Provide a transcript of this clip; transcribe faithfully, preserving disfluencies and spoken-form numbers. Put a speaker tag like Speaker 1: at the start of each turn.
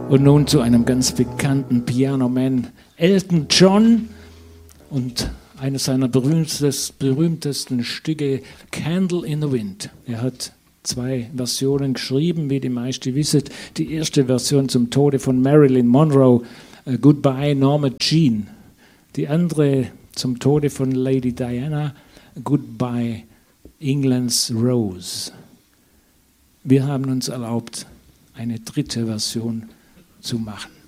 Speaker 1: Und nun zu einem ganz bekannten Pianoman, Elton John, und eines seiner berühmtesten, berühmtesten Stücke, Candle in the Wind. Er hat zwei Versionen geschrieben, wie die meisten wissen. Die erste Version zum Tode von Marilyn Monroe, uh, Goodbye Norma Jean. Die andere zum Tode von Lady Diana, Goodbye England's Rose. Wir haben uns erlaubt, eine dritte Version zu machen.